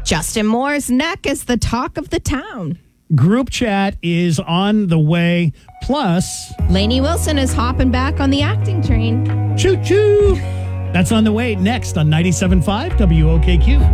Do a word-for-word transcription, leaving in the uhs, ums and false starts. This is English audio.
Justin Moore's neck is the talk of the town. Group chat is on the way. Plus, Lainey Wilson is hopping back on the acting train. choo choo. That's on the way next on ninety-seven point five W O K Q.